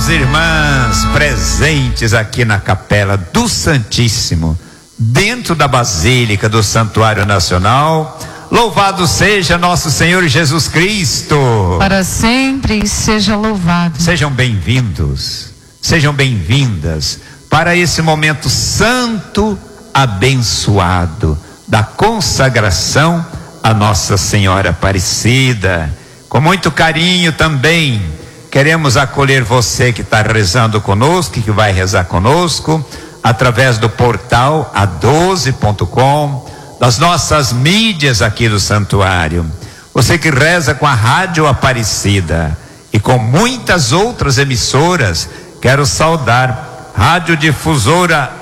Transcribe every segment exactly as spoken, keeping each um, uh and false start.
e irmãs presentes aqui na Capela do Santíssimo, dentro da Basílica do Santuário Nacional, louvado seja nosso Senhor Jesus Cristo. Para sempre seja louvado. Sejam bem-vindos, sejam bem-vindas para esse momento santo, abençoado, da consagração a Nossa Senhora Aparecida. Com muito carinho também queremos acolher você que está rezando conosco, que vai rezar conosco, através do portal a doze ponto com, das nossas mídias aqui do santuário. Você que reza com a Rádio Aparecida e com muitas outras emissoras, quero saudar Rádio Difusora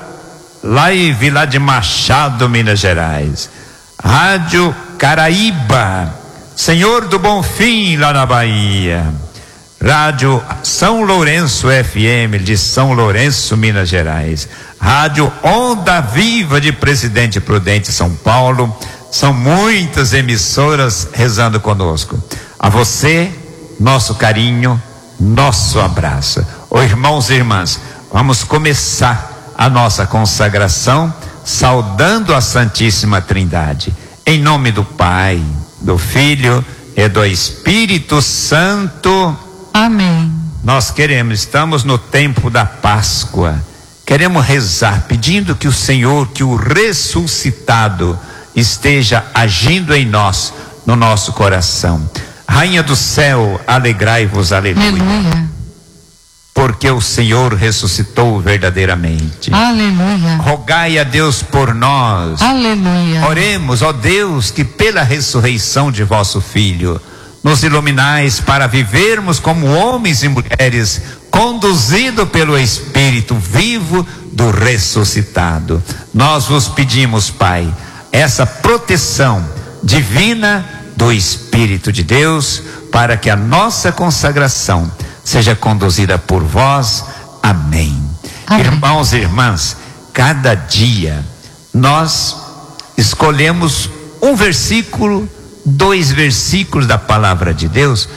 Live lá de Machado, Minas Gerais, Rádio Caraíba, Senhor do Bonfim lá na Bahia, Rádio São Lourenço F M de São Lourenço, Minas Gerais, Rádio Onda Viva de Presidente Prudente, São Paulo. São muitas emissoras rezando conosco. A você, nosso carinho, nosso abraço. Ô irmãos e irmãs, vamos começar a nossa consagração saudando a Santíssima Trindade. Em nome do Pai, do Filho e do Espírito Santo. Amém. Nós queremos, estamos no tempo da Páscoa, queremos rezar pedindo que o Senhor, que o ressuscitado esteja agindo em nós, no nosso coração. Rainha do céu, alegrai-vos, aleluia. Aleluia. Porque o Senhor ressuscitou verdadeiramente. Aleluia. Rogai a Deus por nós. Aleluia. Oremos, ó Deus, que pela ressurreição de vosso Filho nos iluminais para vivermos como homens e mulheres, conduzido pelo Espírito vivo do ressuscitado. Nós vos pedimos, Pai, essa proteção divina do Espírito de Deus, para que a nossa consagração seja conduzida por vós. Amém. Amém. Irmãos e irmãs, cada dia nós escolhemos um versículo, dois versículos da palavra de Deus